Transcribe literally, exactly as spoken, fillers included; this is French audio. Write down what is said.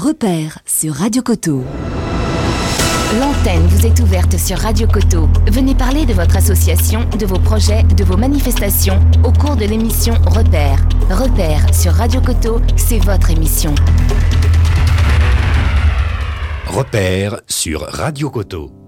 Repère sur Radio Coteau. L'antenne vous est ouverte sur Radio Coteau. Venez parler de votre association, de vos projets, de vos manifestations au cours de l'émission Repère. Repère sur Radio Coteau, c'est votre émission. Repère sur Radio Coteau.